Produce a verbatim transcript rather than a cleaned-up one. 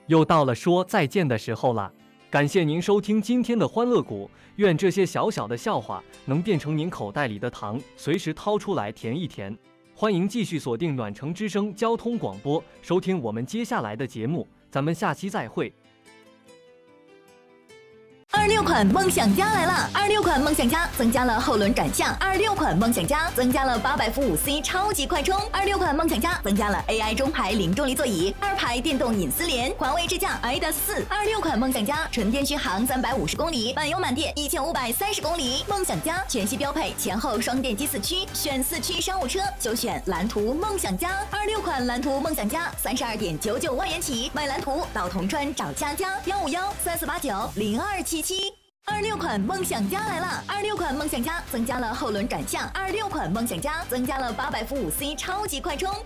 又到了说再见的时候了，感谢您收听今天的欢乐谷，愿这些小小的笑话能变成您口袋里的糖，随时掏出来甜一甜。欢迎继续锁定暖城之声交通广播，收听我们接下来的节目，咱们下期再会。 二六款梦想家来了！二六款梦想家增加了后轮转向，二六款梦想家增加了八百伏五 C 超级快充，二六款梦想家增加了 A I 中排零重力座椅，二排电动隐私联，环卫支架 I D A S 四。二六款梦想家纯电续航三百五十公里，满油满电一千五百三十公里。梦想家全系标配前后双电机四驱，选四驱商务车就选蓝图梦想家。二六款蓝图梦想家三十二点九九万元起，买蓝图到铜川找佳佳，幺五幺三四八九零二七七。二六款梦想家来了！二六款梦想家增加了后轮转向，二六款梦想家增加了八百伏五 C 超级快充。